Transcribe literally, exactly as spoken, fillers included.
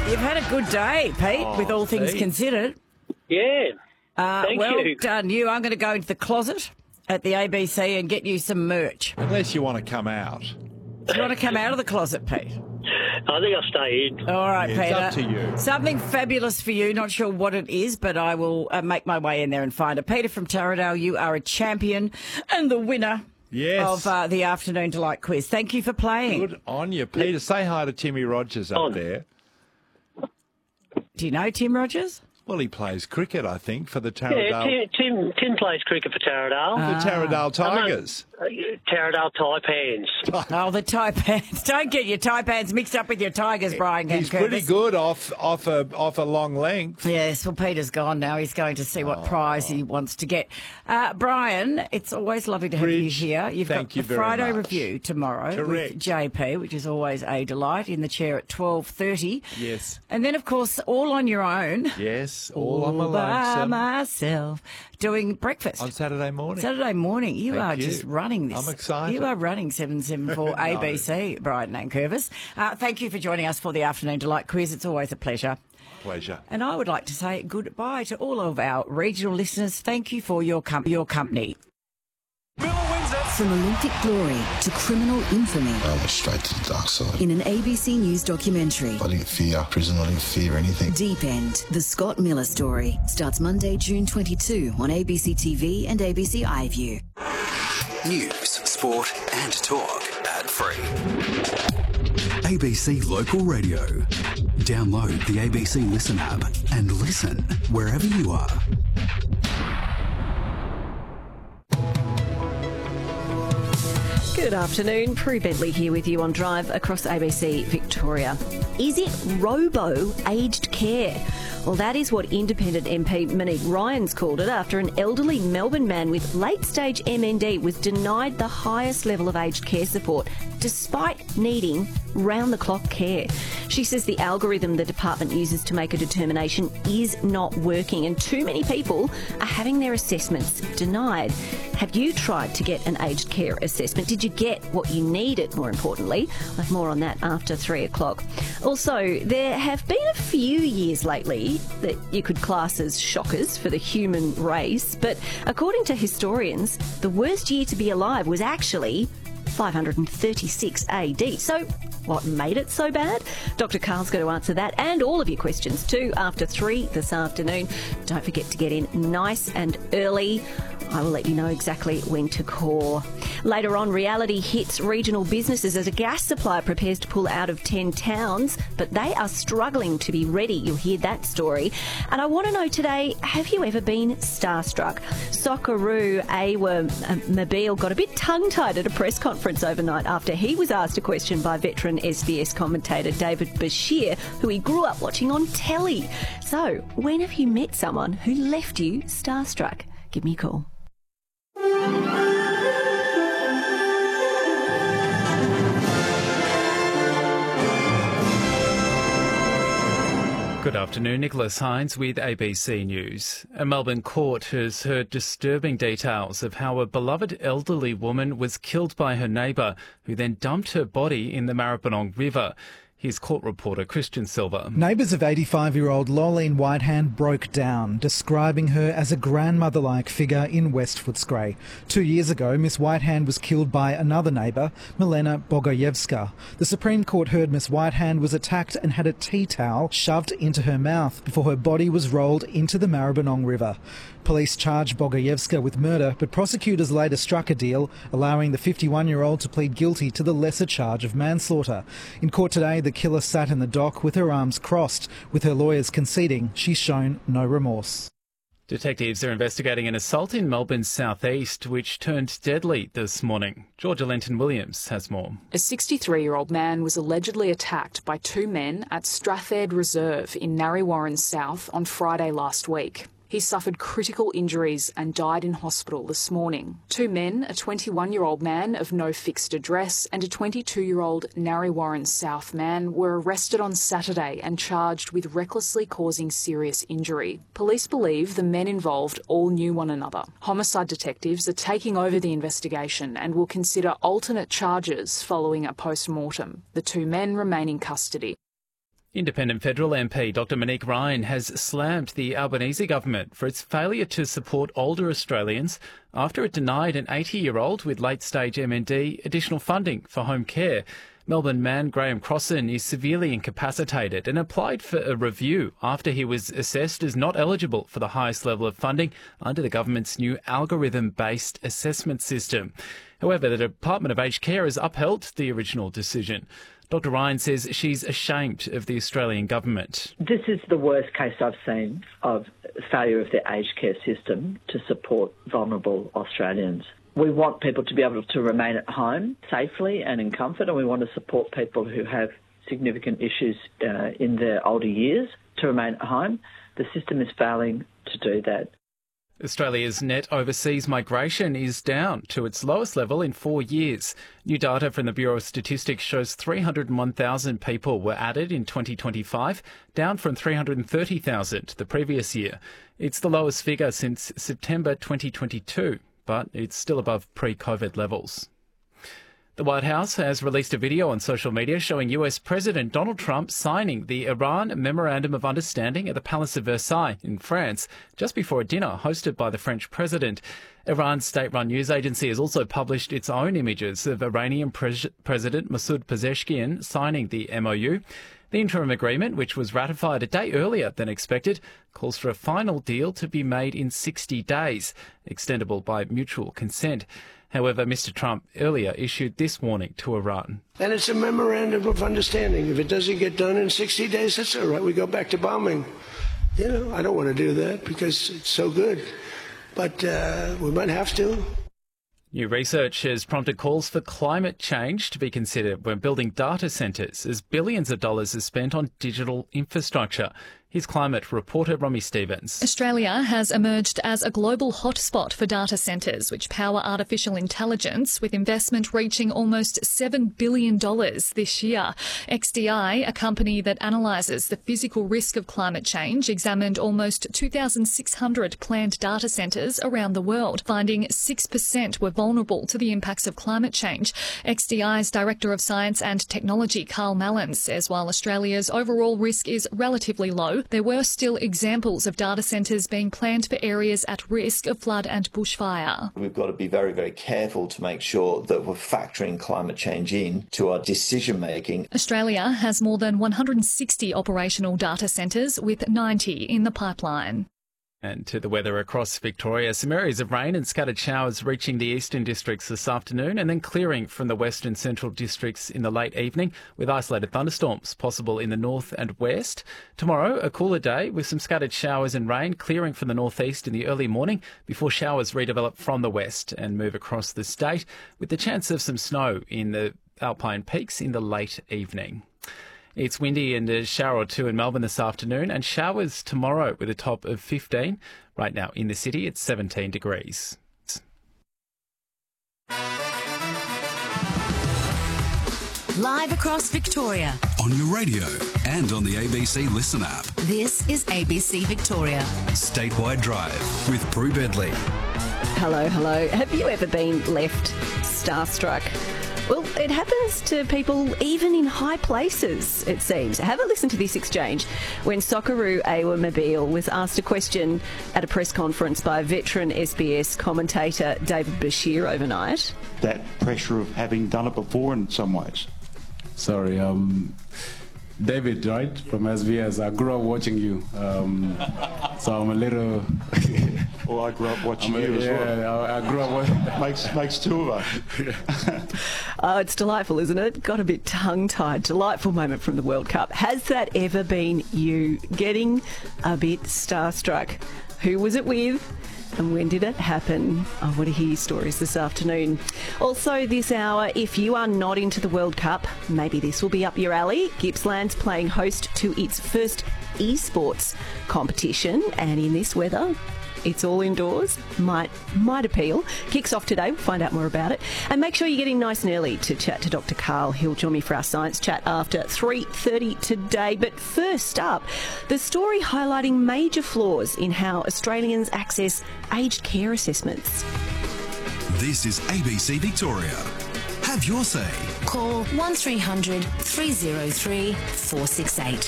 You've had a good day, Pete, Oh, with all things Pete. considered. Yeah. Uh, Thank well you. done, you. I'm going to go into the closet at the A B C and get you some merch. Unless you want to come out. Do you want to come out of the closet, Pete? I think I'll stay in. All right, Yeah, Peter. it's up to you. Something fabulous for you. Not sure what it is, but I will uh, make my way in there and find it. Peter from Taradale, you are a champion and the winner Yes. of uh, the Afternoon Delight quiz. Thank you for playing. Good on you, Peter. Say hi to Timmy Rogers up On. there. Do you know Tim Rogers? Well, he plays cricket, I think, for the Yeah, Taradale, Tim, Tim, Tim plays cricket for Taradale. the Taradale Tigers. Uh, Taradale Taipans. Oh, the Taipans. Don't get your Taipans mixed up with your Tigers, Brian He's Gankervis. pretty good off off a off a long length. Yes, well, Peter's gone now. He's going to see what prize he wants to get. Uh, Brian, it's always lovely to have Bridge, you here. You've thank got you the very Friday much. review tomorrow Correct. with J P, which is always a delight, in the chair at twelve thirty. Yes. And then, of course, all on your own. Yes, all on my by lonesome myself, doing breakfast. on Saturday morning. Saturday morning, you Thank are you. just running this. I'm excited. You are running seven seven four A B C, Brian Nankervis. Uh, thank you for joining us for the Afternoon Delight quiz. It's always a pleasure. Pleasure. And I would like to say goodbye to all of our regional listeners. Thank you for your, com- your company. From Olympic glory to criminal infamy I went straight to the dark side. in an A B C News documentary. I didn't fear prison, I didn't fear anything. Deep End, the Scott Miller story, starts Monday, June twenty-second on A B C T V and A B C iView. News, sport and talk ad-free. A B C Local Radio. Download the A B C Listen app and listen wherever you are. Good afternoon, Prue Bentley here with you on Drive across A B C Victoria. Is it robo-aged care? Well, that is what independent M P Monique Ryans called it after an elderly Melbourne man with late-stage M N D was denied the highest level of aged care support despite needing round-the-clock care. She says the algorithm the department uses to make a determination is not working and too many people are having their assessments denied. Have you tried to get an aged care assessment? Did you get what you needed, more importantly? I'll have more on that after three o'clock. Also, there have been a few years lately that you could class as shockers for the human race, but according to historians, the worst year to be alive was actually five hundred thirty-six A D. So what made it so bad? Doctor Carl's going to answer that and all of your questions too after three this afternoon. Don't forget to get in nice and early. I will let you know exactly when to call. Later on, reality hits regional businesses as a gas supplier prepares to pull out of ten towns, but they are struggling to be ready. You'll hear that story. And I want to know today, have you ever been starstruck? Socceroo Awa Mobile got a bit tongue-tied at a press conference overnight after he was asked a question by veteran S B S commentator David Bashir, who he grew up watching on telly. So, when have you met someone who left you starstruck? Give me a call. Good afternoon, Nicholas Hines with A B C News. A Melbourne court has heard disturbing details of how a beloved elderly woman was killed by her neighbour, who then dumped her body in the Maribyrnong River. Here's court reporter Christian Silva. Neighbours of eighty-five-year-old Lolene Whitehand broke down, describing her as a grandmother-like figure in West Footscray. Two years ago, Miss Whitehand was killed by another neighbour, Milena Bogojevska. The Supreme Court heard Miss Whitehand was attacked and had a tea towel shoved into her mouth before her body was rolled into the Maribyrnong River. Police charged Bogojevska with murder, but prosecutors later struck a deal, allowing the fifty-one-year-old to plead guilty to the lesser charge of manslaughter. In court today, the killer sat in the dock with her arms crossed, with her lawyers conceding she's shown no remorse. Detectives are investigating an assault in Melbourne's southeast, which turned deadly this morning. Georgia Lenton-Williams has more. A sixty-three-year-old man was allegedly attacked by two men at Strathaired Reserve in Narre Warren South on Friday last week. He suffered critical injuries and died in hospital this morning. Two men, a twenty-one-year-old man of no fixed address and a twenty-two-year-old Narre Warren South man, were arrested on Saturday and charged with recklessly causing serious injury. Police believe the men involved all knew one another. Homicide detectives are taking over the investigation and will consider alternate charges following a post-mortem. The two men remain in custody. Independent federal M P Doctor Monique Ryan has slammed the Albanese government for its failure to support older Australians after it denied an eighty-year-old with late-stage M N D additional funding for home care. Melbourne man Graham Crossan is severely incapacitated and applied for a review after he was assessed as not eligible for the highest level of funding under the government's new algorithm-based assessment system. However, the Department of Aged Care has upheld the original decision. Doctor Ryan says she's ashamed of the Australian government. This is the worst case I've seen of failure of the aged care system to support vulnerable Australians. We want people to be able to remain at home safely and in comfort, and we want to support people who have significant issues uh, in their older years to remain at home. The system is failing to do that. Australia's net overseas migration is down to its lowest level in four years. New data from the Bureau of Statistics shows three hundred one thousand people were added in twenty twenty-five, down from three hundred thirty thousand the previous year. It's the lowest figure since September twenty twenty-two, but it's still above pre-COVID levels. The White House has released a video on social media showing U S President Donald Trump signing the Iran Memorandum of Understanding at the Palace of Versailles in France just before a dinner hosted by the French president. Iran's state-run news agency has also published its own images of Iranian Pres- President Masoud Pezeshkian signing the M O U. The interim agreement, which was ratified a day earlier than expected, calls for a final deal to be made in sixty days, extendable by mutual consent. However, Mister Trump earlier issued this warning to Iran. And it's a memorandum of understanding. If it doesn't get done in sixty days, that's all right. We go back to bombing. You know, I don't want to do that because it's so good. But uh, we might have to. New research has prompted calls for climate change to be considered when building data centres, as billions of dollars are spent on digital infrastructure. Here's climate reporter Romy Stevens. Australia has emerged as a global hotspot for data centres, which power artificial intelligence, with investment reaching almost seven billion dollars this year. X D I, a company that analyses the physical risk of climate change, examined almost two thousand six hundred planned data centres around the world, finding six percent were vulnerable to the impacts of climate change. X D I's Director of Science and Technology, Carl Mallon, says while Australia's overall risk is relatively low, there were still examples of data centres being planned for areas at risk of flood and bushfire. We've got to be very, very careful to make sure that we're factoring climate change in to our decision making. Australia has more than one hundred sixty operational data centres, with ninety in the pipeline. And to the weather across Victoria, some areas of rain and scattered showers reaching the eastern districts this afternoon, and then clearing from the western central districts in the late evening, with isolated thunderstorms possible in the north and west. Tomorrow, a cooler day with some scattered showers and rain clearing from the northeast in the early morning before showers redevelop from the west and move across the state, with the chance of some snow in the Alpine peaks in the late evening. It's windy and a shower or two in Melbourne this afternoon, and showers tomorrow with a top of fifteen. Right now in the city, it's seventeen degrees. Live across Victoria. On your radio and on the A B C Listen app. This is A B C Victoria. Statewide Drive with Prue Bedley. Hello, hello. Have you ever been left starstruck? Well, it happens to people even in high places, it seems. Have a listen to this exchange when Socceroo Awamobile was asked a question at a press conference by veteran S B S commentator David Bashir overnight. That pressure of having done it before in some ways. Sorry, um, David, right, from S B S. I grew up watching you, um, so I'm a little... Well, I grew up watching I'm you a, as yeah, well. I, I grew up watching... makes, makes two of us. Oh, it's delightful, isn't it? Got a bit tongue-tied. Delightful moment from the World Cup. Has that ever been you, getting a bit starstruck? Who was it with? And when did it happen? I want to hear your stories this afternoon. Also this hour, if you are not into the World Cup, maybe this will be up your alley. Gippsland's playing host to its first esports competition, and in this weather, it's all indoors. Might might appeal. Kicks off today. We'll find out more about it. And make sure you're getting nice and early to chat to Doctor Carl. He'll join me for our science chat after three thirty today. But first up, the story highlighting major flaws in how Australians access aged care assessments. This is A B C Victoria. Have your say. Call one three hundred three oh three four six eight.